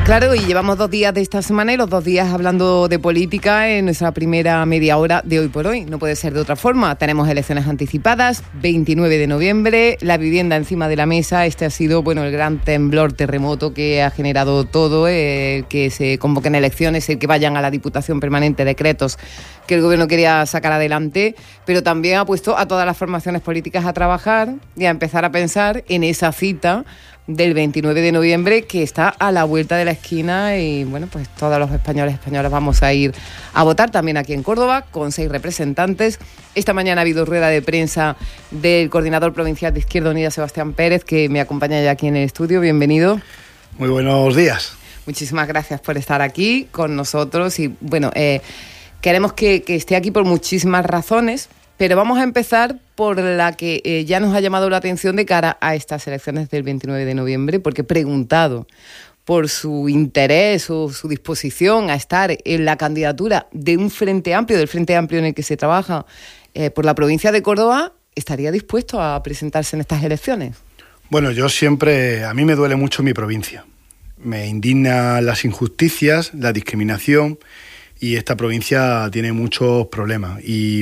Claro, y llevamos 2 días de esta semana y los 2 días hablando de política en nuestra primera media hora de Hoy por Hoy. No puede ser de otra forma. Tenemos elecciones anticipadas, 29 de noviembre, la vivienda encima de la mesa. Este ha sido, el gran temblor, terremoto que ha generado todo, que se convoquen elecciones, el que vayan a la Diputación Permanente decretos que el Gobierno quería sacar adelante, pero también ha puesto a todas las formaciones políticas a trabajar y a empezar a pensar en esa cita del 29 de noviembre que está a la vuelta de la esquina y pues todos los españoles y españolas vamos a ir a votar también aquí en Córdoba con 6 representantes. Esta mañana ha habido rueda de prensa del coordinador provincial de Izquierda Unida, Sebastián Pérez, que me acompaña ya aquí en el estudio. Bienvenido. Muy buenos días. Muchísimas gracias por estar aquí con nosotros y queremos que esté aquí por muchísimas razones. Pero vamos a empezar por la que ya nos ha llamado la atención de cara a estas elecciones del 29 de noviembre, porque preguntado por su interés o su disposición a estar en la candidatura de un Frente Amplio, del Frente Amplio en el que se trabaja por la provincia de Córdoba, ¿estaría dispuesto a presentarse en estas elecciones? Bueno, a mí me duele mucho mi provincia. Me indigna las injusticias, la discriminación. Y esta provincia tiene muchos problemas y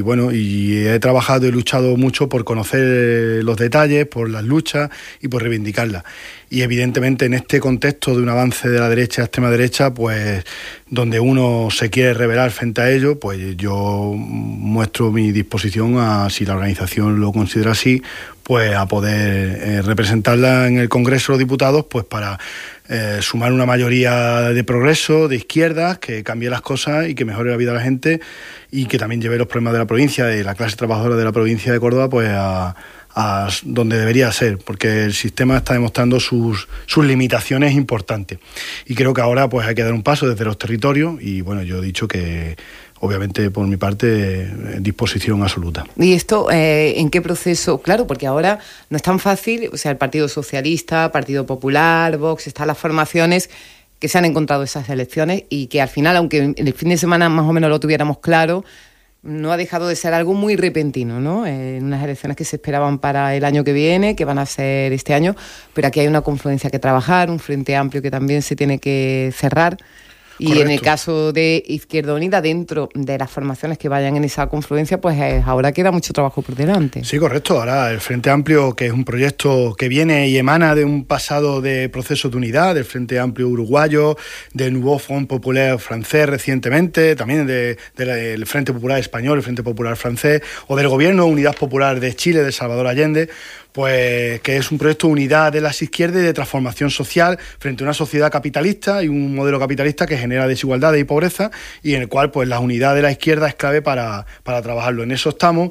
he trabajado y luchado mucho por conocer los detalles, por las luchas y por reivindicarlas. Y evidentemente en este contexto de un avance de la derecha a extrema derecha, pues donde uno se quiere rebelar frente a ello, pues yo muestro mi disposición a, si la organización lo considera así, pues a poder representarla en el Congreso de los Diputados, pues para sumar una mayoría de progreso, de izquierdas, que cambie las cosas y que mejore la vida de la gente y que también lleve los problemas de la provincia, de la clase trabajadora de la provincia de Córdoba, pues a donde debería ser, porque el sistema está demostrando sus limitaciones importantes. Y creo que ahora pues hay que dar un paso desde los territorios y yo he dicho que obviamente por mi parte disposición absoluta. ¿Y esto en qué proceso? Claro, porque ahora no es tan fácil, el Partido Socialista, Partido Popular, Vox, están las formaciones que se han encontrado esas elecciones y que al final, aunque en el fin de semana más o menos lo tuviéramos claro, no ha dejado de ser algo muy repentino, ¿no? En unas elecciones que se esperaban para el año que viene, que van a ser este año, pero aquí hay una confluencia que trabajar, un Frente Amplio que también se tiene que cerrar. Y correcto. En el caso de Izquierda Unida, dentro de las formaciones que vayan en esa confluencia, pues ahora queda mucho trabajo por delante. Sí, correcto. Ahora el Frente Amplio, que es un proyecto que viene y emana de un pasado de proceso de unidad, del Frente Amplio uruguayo, del Nouveau Front Populaire francés recientemente, también del Frente Popular español, el Frente Popular francés, o del Gobierno Unidad Popular de Chile, de Salvador Allende, pues que es un proyecto de unidad de las izquierdas y de transformación social frente a una sociedad capitalista y un modelo capitalista que genera desigualdades y pobreza y en el cual pues la unidad de la izquierda es clave para trabajarlo. En eso estamos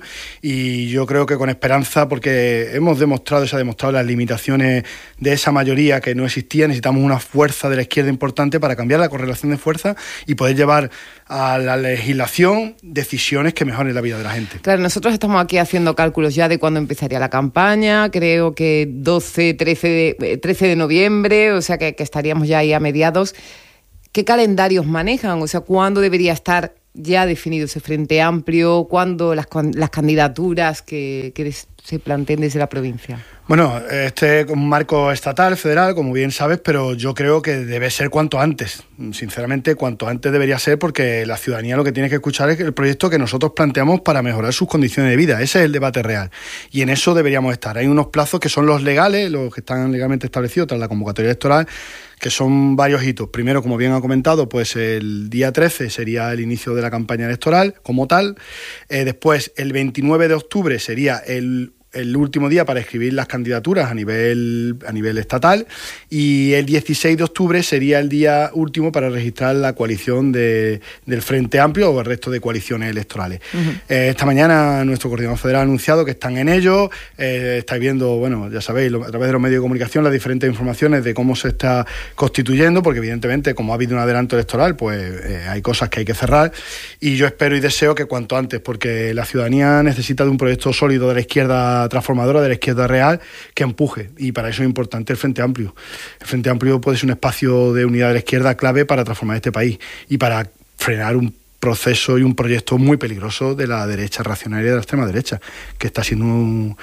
y yo creo que con esperanza, porque se ha demostrado las limitaciones de esa mayoría que no existía. Necesitamos una fuerza de la izquierda importante para cambiar la correlación de fuerza y poder llevar a la legislación decisiones que mejoren la vida de la gente. Claro, nosotros estamos aquí haciendo cálculos ya de cuándo empezaría la campaña, creo que 13 de noviembre, o sea que estaríamos ya ahí a mediados. ¿Qué calendarios manejan? O sea, ¿cuándo debería estar ya definido ese Frente Amplio? ¿Cuándo las candidaturas que se planteen desde la provincia? Bueno, este es un marco estatal, federal, como bien sabes, pero yo creo que debe ser cuanto antes. Sinceramente, cuanto antes debería ser, porque la ciudadanía lo que tiene que escuchar es el proyecto que nosotros planteamos para mejorar sus condiciones de vida. Ese es el debate real. Y en eso deberíamos estar. Hay unos plazos que son los legales, los que están legalmente establecidos tras la convocatoria electoral, que son varios hitos. Primero, como bien ha comentado, pues el día 13 sería el inicio de la campaña electoral como tal. Después, el 29 de octubre sería el último día para escribir las candidaturas a nivel estatal y el 16 de octubre sería el día último para registrar la coalición del Frente Amplio o el resto de coaliciones electorales. Uh-huh. Esta mañana nuestro coordinador federal ha anunciado que están en ello. Estáis viendo, ya sabéis, a través de los medios de comunicación las diferentes informaciones de cómo se está constituyendo, porque evidentemente como ha habido un adelanto electoral, pues hay cosas que hay que cerrar y yo espero y deseo que cuanto antes, porque la ciudadanía necesita de un proyecto sólido de la izquierda transformadora, de la izquierda real, que empuje, y para eso es importante el Frente Amplio. El Frente Amplio puede ser un espacio de unidad de la izquierda clave para transformar este país y para frenar un proceso y un proyecto muy peligroso de la derecha reaccionaria y de la extrema derecha, que está siendo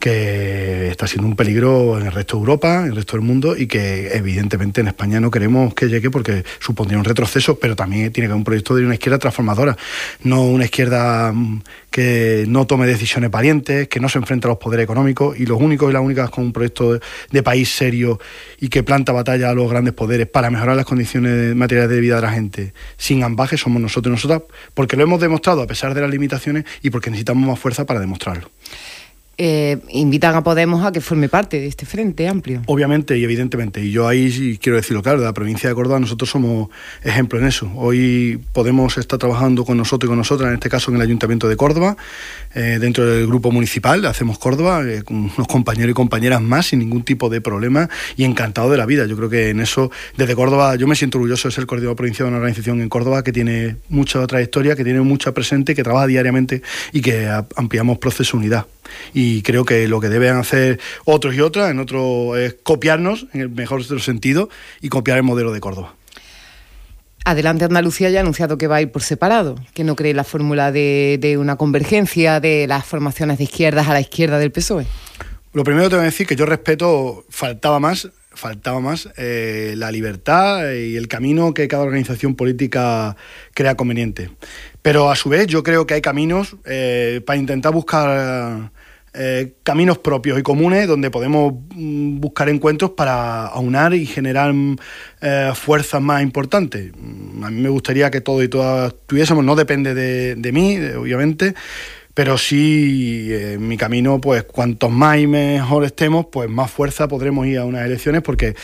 que está siendo un peligro en el resto de Europa, en el resto del mundo, y que evidentemente en España no queremos que llegue porque supondría un retroceso, pero también tiene que haber un proyecto de una izquierda transformadora, no una izquierda que no tome decisiones valientes, que no se enfrente a los poderes económicos, y los únicos y las únicas con un proyecto de país serio y que planta batalla a los grandes poderes para mejorar las condiciones materiales de vida de la gente sin ambajes somos nosotros y nosotras, porque lo hemos demostrado a pesar de las limitaciones y porque necesitamos más fuerza para demostrarlo. Invitan a Podemos a que forme parte de este frente amplio. Obviamente y evidentemente, y yo ahí sí quiero decirlo claro, de la provincia de Córdoba nosotros somos ejemplo en eso. Hoy Podemos está trabajando con nosotros y con nosotras, en este caso en el Ayuntamiento de Córdoba, dentro del grupo municipal, Hacemos Córdoba, con unos compañeros y compañeras más, sin ningún tipo de problema, y encantado de la vida. Yo creo que en eso, desde Córdoba, yo me siento orgulloso de ser coordinador provincial de una organización en Córdoba que tiene mucha trayectoria, que tiene mucha presente, que trabaja diariamente y que ampliamos proceso de unidad. Y creo que lo que deben hacer otros y otras, en otro, es copiarnos, en el mejor sentido, y copiar el modelo de Córdoba. Adelante Andalucía ya ha anunciado que va a ir por separado, que no cree la fórmula de una convergencia de las formaciones de izquierdas a la izquierda del PSOE. Lo primero que te voy a decir que yo respeto, faltaba más la libertad y el camino que cada organización política crea conveniente. Pero a su vez yo creo que hay caminos para intentar buscar caminos propios y comunes donde podemos buscar encuentros para aunar y generar fuerzas más importantes. A mí me gustaría que todos y todas tuviésemos, no depende de mí, obviamente, pero sí en mi camino, pues cuantos más y mejor estemos, pues más fuerza podremos ir a unas elecciones, porque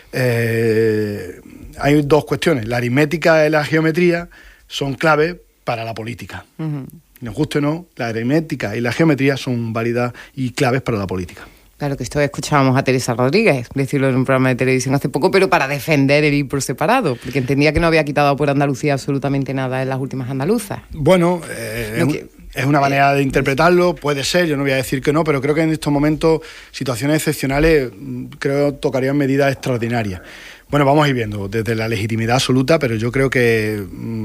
hay dos cuestiones. La aritmética y la geometría son clave para la política. Uh-huh. Nos guste o no, la aritmética y la geometría son válidas y claves para la política. Claro que esto escuchábamos a Teresa Rodríguez decirlo en un programa de televisión hace poco, pero para defender el ir por separado, porque entendía que no había quitado por Andalucía absolutamente nada en las últimas andaluzas. Bueno, es una manera de interpretarlo, puede ser, yo no voy a decir que no, pero creo que en estos momentos, situaciones excepcionales, creo que tocarían medidas extraordinarias. Bueno, vamos a ir viendo desde la legitimidad absoluta, pero yo creo que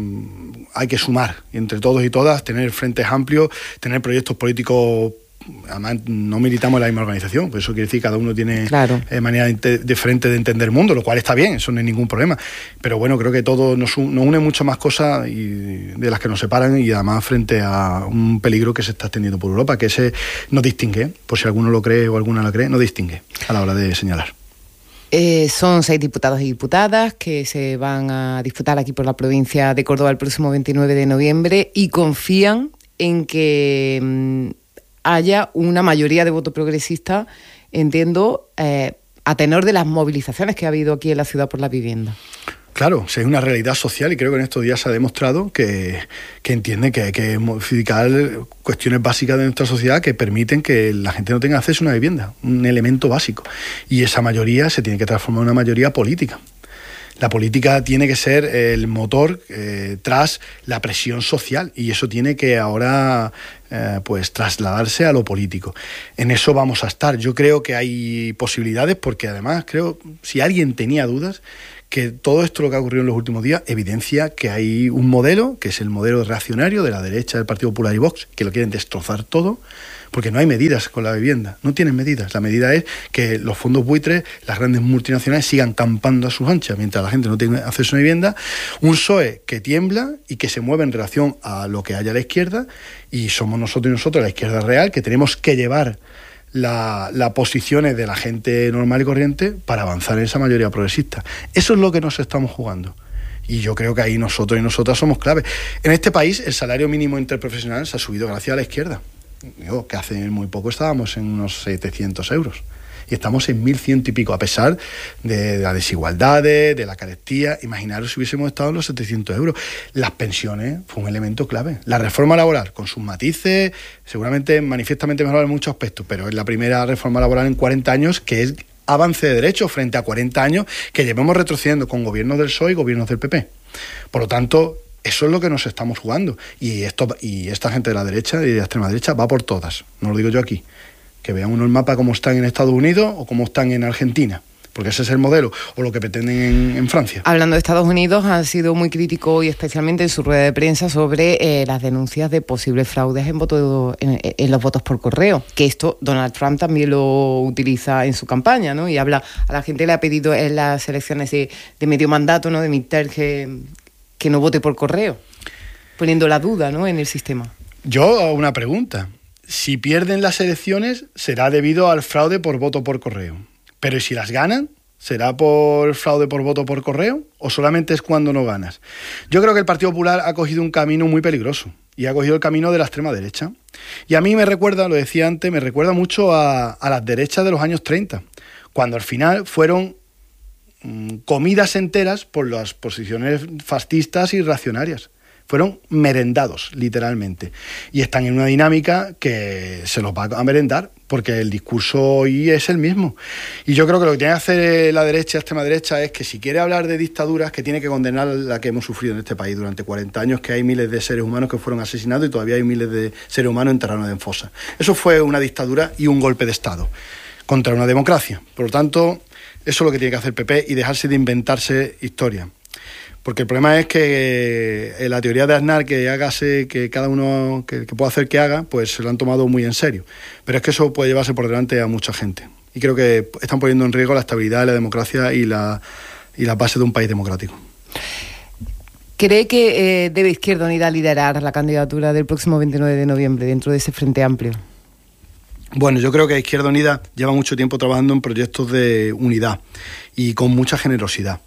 hay que sumar entre todos y todas, tener frentes amplios, tener proyectos políticos. Además, no militamos en la misma organización, pues eso quiere decir que cada uno tiene manera diferente de entender el mundo, lo cual está bien, eso no es ningún problema. Pero bueno, creo que todo nos une mucho más cosas de las que nos separan, y además frente a un peligro que se está extendiendo por Europa, que ese nos distingue, por si alguno lo cree o alguna lo cree, nos distingue a la hora de señalar. Son 6 diputados y diputadas que se van a disputar aquí por la provincia de Córdoba el próximo 29 de noviembre y confían en que haya una mayoría de voto progresista, entiendo, a tenor de las movilizaciones que ha habido aquí en la ciudad por la vivienda. Claro, es una realidad social, y creo que en estos días se ha demostrado que entiende que hay que modificar cuestiones básicas de nuestra sociedad que permiten que la gente no tenga acceso a una vivienda, un elemento básico. Y esa mayoría se tiene que transformar en una mayoría política. La política tiene que ser el motor tras la presión social, y eso tiene que ahora pues trasladarse a lo político. En eso vamos a estar. Yo creo que hay posibilidades, porque además creo, si alguien tenía dudas, que todo esto lo que ha ocurrido en los últimos días evidencia que hay un modelo, que es el modelo reaccionario de la derecha del Partido Popular y Vox, que lo quieren destrozar todo, porque no hay medidas con la vivienda, no tienen medidas. La medida es que los fondos buitres, las grandes multinacionales, sigan campando a sus anchas mientras la gente no tiene acceso a una vivienda. Un PSOE que tiembla y que se mueve en relación a lo que haya a la izquierda, y somos nosotros y nosotros, la izquierda real, que tenemos que llevar las posiciones de la gente normal y corriente para avanzar en esa mayoría progresista. Eso es lo que nos estamos jugando. Y yo creo que ahí nosotros y nosotras somos clave. En este país el salario mínimo interprofesional se ha subido gracias a la izquierda. Digo, que hace muy poco estábamos en unos 700 euros. Y estamos en 1.100 y pico, a pesar de las desigualdades, de la carestía. Imaginaros si hubiésemos estado en los 700 euros. Las pensiones fue un elemento clave. La reforma laboral, con sus matices, seguramente manifiestamente mejorada en muchos aspectos, pero es la primera reforma laboral en 40 años que es avance de derechos frente a 40 años que llevamos retrocediendo con gobiernos del PSOE y gobiernos del PP. Por lo tanto, eso es lo que nos estamos jugando. Y esta gente de la derecha y de la extrema derecha va por todas. No lo digo yo aquí. Que vean uno el mapa cómo están en Estados Unidos o cómo están en Argentina. porque ese es el modelo, o lo que pretenden en Francia. Hablando de Estados Unidos, ha sido muy crítico y especialmente en su rueda de prensa sobre las denuncias de posibles fraudes en los votos por correo, que esto Donald Trump también lo utiliza en su campaña, ¿no? Y a la gente le ha pedido en las elecciones de medio mandato, ¿no?, de midterm, que no vote por correo, poniendo la duda, ¿no?, en el sistema. Yo hago una pregunta. Si pierden las elecciones, será debido al fraude por voto por correo. Pero ¿y si las ganan? ¿Será por fraude por voto por correo? ¿O solamente es cuando no ganas? Yo creo que el Partido Popular ha cogido un camino muy peligroso. Y ha cogido el camino de la extrema derecha. Y a mí me recuerda, lo decía antes, me recuerda mucho a las derechas de los años 30. Cuando al final fueron comidas enteras por las posiciones fascistas y reaccionarias. Fueron merendados, literalmente. Y están en una dinámica que se los va a merendar, porque el discurso hoy es el mismo. Y yo creo que lo que tiene que hacer la derecha, extrema derecha, es que si quiere hablar de dictaduras, que tiene que condenar la que hemos sufrido en este país durante 40 años, que hay miles de seres humanos que fueron asesinados y todavía hay miles de seres humanos enterrados en fosas. Eso fue una dictadura y un golpe de Estado contra una democracia. Por lo tanto, eso es lo que tiene que hacer el PP y dejarse de inventarse historia. Porque el problema es que la teoría de Aznar, que cada uno que pueda hacer que haga, pues se lo han tomado muy en serio. Pero es que eso puede llevarse por delante a mucha gente. Y creo que están poniendo en riesgo la estabilidad de la democracia y la base de un país democrático. ¿Cree que debe Izquierda Unida liderar la candidatura del próximo 29 de noviembre dentro de ese Frente Amplio? Bueno, yo creo que Izquierda Unida lleva mucho tiempo trabajando en proyectos de unidad y con mucha generosidad.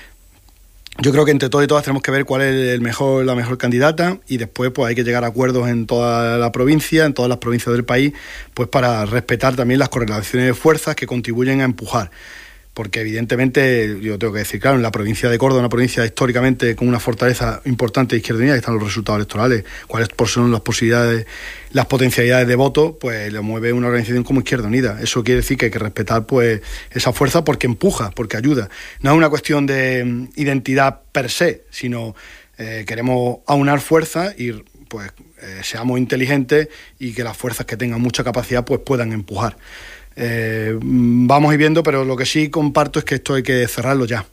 Yo creo que entre todos y todas tenemos que ver cuál es la mejor candidata y después pues hay que llegar a acuerdos en toda la provincia, en todas las provincias del país, pues para respetar también las correlaciones de fuerzas que contribuyen a empujar. Porque evidentemente, yo tengo que decir, claro, en la provincia de Córdoba, una provincia históricamente con una fortaleza importante de Izquierda Unida, que están los resultados electorales, cuáles son las posibilidades, las potencialidades de voto, pues lo mueve una organización como Izquierda Unida. Eso quiere decir que hay que respetar pues esa fuerza porque empuja, porque ayuda. No es una cuestión de identidad per se, sino queremos aunar fuerzas y pues seamos inteligentes y que las fuerzas que tengan mucha capacidad pues puedan empujar. Vamos a ir viendo, pero lo que sí comparto es que esto hay que cerrarlo ya.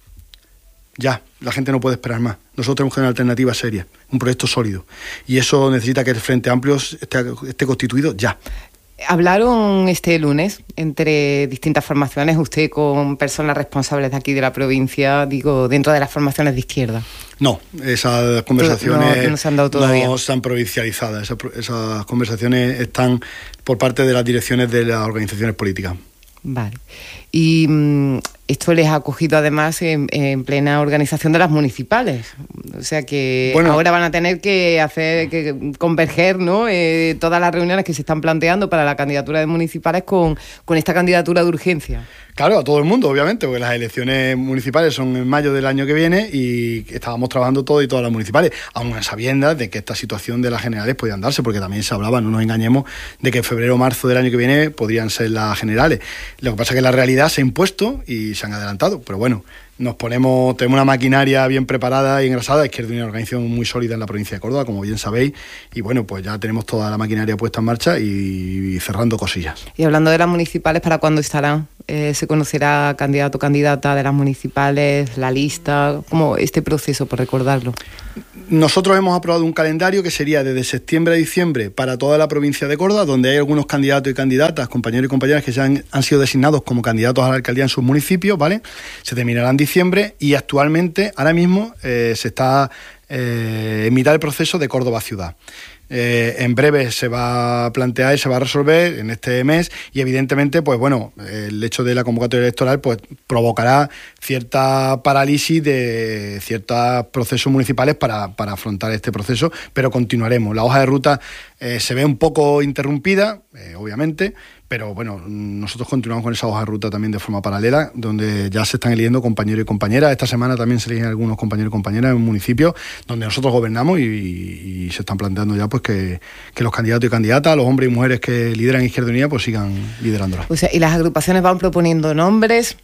Ya, la gente no puede esperar más. Nosotros tenemos que tener una alternativa seria, un proyecto sólido. Y eso necesita que el Frente Amplio esté constituido ya. Hablaron este lunes entre distintas formaciones, usted con personas responsables de aquí de la provincia, digo, dentro de las formaciones de izquierda. No, esas conversaciones no se han dado todavía. No están provincializadas. Esas conversaciones están por parte de las direcciones de las organizaciones políticas. Vale. Y esto les ha cogido además en plena organización de las municipales. O sea que ahora van a tener que converger, ¿no? Todas las reuniones que se están planteando para la candidatura de municipales con esta candidatura de urgencia. Claro, a todo el mundo, obviamente, porque las elecciones municipales son en mayo del año que viene y estábamos trabajando todos y todas las municipales, aún a sabiendas de que esta situación de las generales podían darse, porque también se hablaba, no nos engañemos, de que en febrero o marzo del año que viene podrían ser las generales. Lo que pasa es que la realidad se ha impuesto y se han adelantado, pero bueno, tenemos una maquinaria bien preparada y engrasada. Izquierda Unida es una organización muy sólida en la provincia de Córdoba, como bien sabéis, y bueno, pues ya tenemos toda la maquinaria puesta en marcha y cerrando cosillas. Y hablando de las municipales, ¿para cuándo estarán? ¿Se conocerá candidato o candidata de las municipales, la lista? ¿Cómo este proceso, por recordarlo? Nosotros hemos aprobado un calendario que sería desde septiembre a diciembre para toda la provincia de Córdoba, donde hay algunos candidatos y candidatas, compañeros y compañeras que ya han sido designados como candidatos a la alcaldía en sus municipios, ¿vale? Se terminará en diciembre y actualmente, ahora mismo, se está en mitad del proceso de Córdoba Ciudad. En breve se va a plantear y se va a resolver en este mes y evidentemente pues bueno, el hecho de la convocatoria electoral pues provocará cierta parálisis de ciertos procesos municipales para afrontar este proceso, pero continuaremos. La hoja de ruta se ve un poco interrumpida, obviamente, pero bueno, nosotros continuamos con esa hoja de ruta también de forma paralela, donde ya se están eligiendo compañeros y compañeras. Esta semana también se eligen algunos compañeros y compañeras en municipios donde nosotros gobernamos y se están planteando ya pues que los candidatos y candidatas, los hombres y mujeres que lideran Izquierda Unida, pues sigan liderándola. O sea, y las agrupaciones van proponiendo nombres,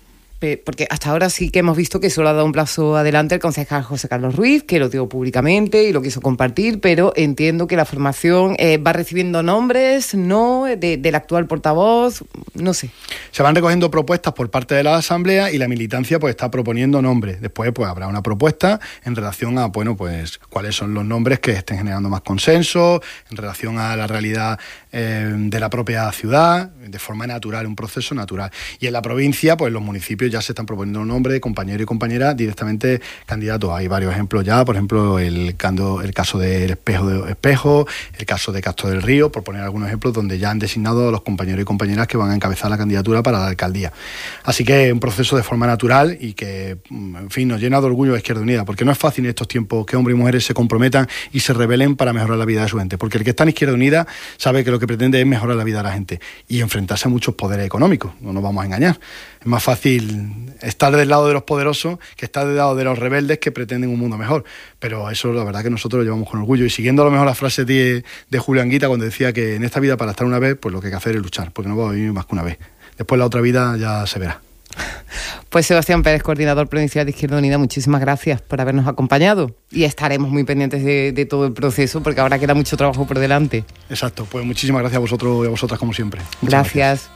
porque hasta ahora sí que hemos visto que solo ha dado un plazo adelante el concejal José Carlos Ruiz, que lo dio públicamente y lo quiso compartir, pero entiendo que la formación va recibiendo nombres, ¿no?, del actual portavoz, no sé. Se van recogiendo propuestas por parte de la Asamblea y la militancia pues está proponiendo nombres. Después pues habrá una propuesta en relación a, bueno, pues cuáles son los nombres que estén generando más consenso, en relación a la realidad de la propia ciudad, de forma natural, un proceso natural. Y en la provincia, pues los municipios ya se están proponiendo un nombre de compañero y compañera directamente candidatos. Hay varios ejemplos ya, por ejemplo, el caso del Espejo, el caso de Castro del Río, por poner algunos ejemplos, donde ya han designado a los compañeros y compañeras que van a encabezar la candidatura para la alcaldía. Así que un proceso de forma natural y que, en fin, nos llena de orgullo a Izquierda Unida, porque no es fácil en estos tiempos que hombres y mujeres se comprometan y se rebelen para mejorar la vida de su gente, porque el que está en Izquierda Unida sabe que lo que pretende es mejorar la vida de la gente y enfrentarse a muchos poderes económicos, no nos vamos a engañar. Es más fácil estar del lado de los poderosos que estar del lado de los rebeldes que pretenden un mundo mejor, pero eso la verdad que nosotros lo llevamos con orgullo, y siguiendo a lo mejor la frase de Julio Anguita cuando decía que en esta vida para estar una vez, pues lo que hay que hacer es luchar, porque no vamos a vivir más que una vez. Después la otra vida ya se verá. Pues Sebastián Pérez, coordinador provincial de Izquierda Unida, muchísimas gracias por habernos acompañado y estaremos muy pendientes de todo el proceso porque ahora queda mucho trabajo por delante. Exacto, pues muchísimas gracias a vosotros y a vosotras como siempre. Gracias.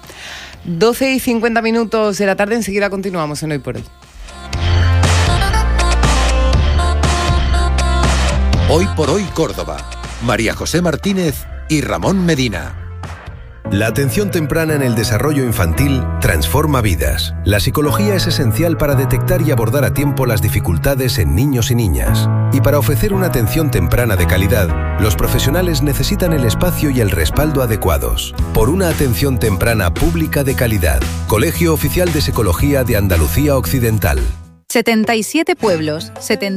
12:50 de la tarde, enseguida continuamos en Hoy por Hoy. Hoy por Hoy Córdoba. María José Martínez y Ramón Medina. La atención temprana en el desarrollo infantil transforma vidas. La psicología es esencial para detectar y abordar a tiempo las dificultades en niños y niñas. Y para ofrecer una atención temprana de calidad, los profesionales necesitan el espacio y el respaldo adecuados. Por una atención temprana pública de calidad. Colegio Oficial de Psicología de Andalucía Occidental. 77 pueblos,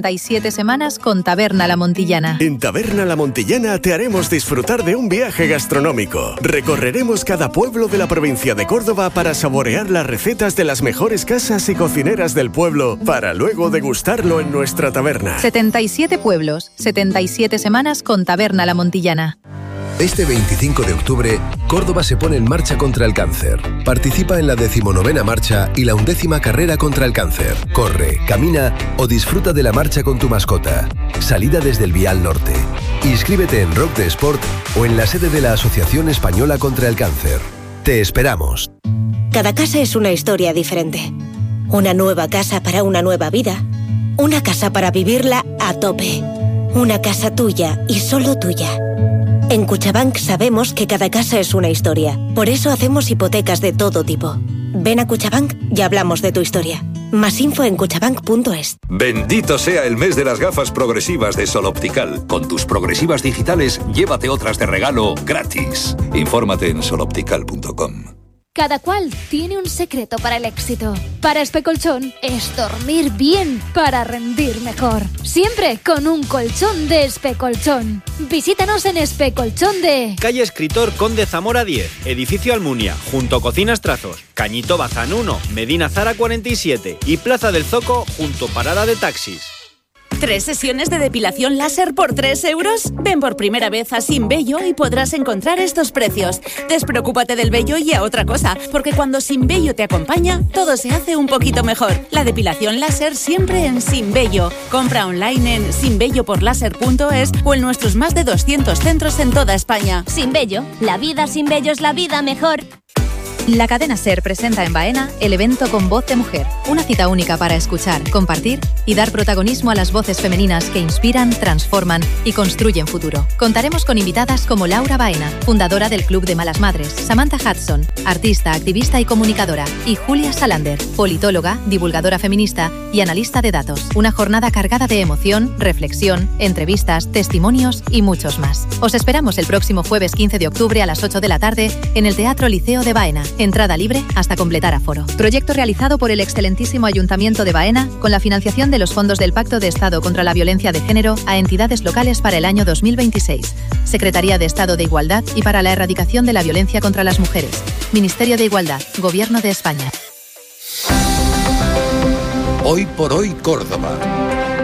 77 semanas con Taberna La Montillana. En Taberna La Montillana te haremos disfrutar de un viaje gastronómico. Recorreremos cada pueblo de la provincia de Córdoba para saborear las recetas de las mejores casas y cocineras del pueblo, para luego degustarlo en nuestra taberna. 77 pueblos, 77 semanas con Taberna La Montillana. Este 25 de octubre, Córdoba se pone en marcha contra el cáncer. Participa en la 19ª marcha y la 11ª carrera contra el cáncer. Corre, camina o disfruta de la marcha con tu mascota. Salida desde el Vial Norte. Inscríbete en Rock de Sport o en la sede de la Asociación Española contra el Cáncer. Te esperamos. Cada casa es una historia diferente. Una nueva casa para una nueva vida. Una casa para vivirla a tope. Una casa tuya y solo tuya. En Cuchabank sabemos que cada casa es una historia. Por eso hacemos hipotecas de todo tipo. Ven a Cuchabank y hablamos de tu historia. Más info en cuchabank.es. Bendito sea el mes de las gafas progresivas de Sol Optical. Con tus progresivas digitales, llévate otras de regalo gratis. Infórmate en soloptical.com. Cada cual tiene un secreto para el éxito. Para Especolchón es dormir bien para rendir mejor. Siempre con un colchón de Especolchón. Visítanos en Especolchón de... Calle Escritor Conde Zamora 10, Edificio Almunia, junto a Cocinas Trazos, Cañito Bazán 1, Medina Zara 47 y Plaza del Zoco, junto Parada de Taxis. 3 sesiones de depilación láser por 3 euros. Ven por primera vez a Sin Vello y podrás encontrar estos precios. Despreocúpate del vello y a otra cosa, porque cuando Sin Vello te acompaña, todo se hace un poquito mejor. La depilación láser siempre en Sin Vello. Compra online en sinvelloporlaser.es o en nuestros más de 200 centros en toda España. Sin Vello, la vida sin vello es la vida mejor. La cadena SER presenta en Baena el evento Con Voz de Mujer, una cita única para escuchar, compartir y dar protagonismo a las voces femeninas que inspiran, transforman y construyen futuro. Contaremos con invitadas como Laura Baena, fundadora del Club de Malas Madres, Samantha Hudson, artista, activista y comunicadora, y Julia Salander, politóloga, divulgadora feminista y analista de datos. Una jornada cargada de emoción, reflexión, entrevistas, testimonios y muchos más. Os esperamos el próximo jueves 15 de octubre a las 8 de la tarde en el Teatro Liceo de Baena. Entrada libre hasta completar aforo. Proyecto realizado por el excelentísimo Ayuntamiento de Baena con la financiación de los fondos del Pacto de Estado contra la Violencia de Género a entidades locales para el año 2026. Secretaría de Estado de Igualdad y para la Erradicación de la Violencia contra las Mujeres. Ministerio de Igualdad. Gobierno de España. Hoy por Hoy Córdoba.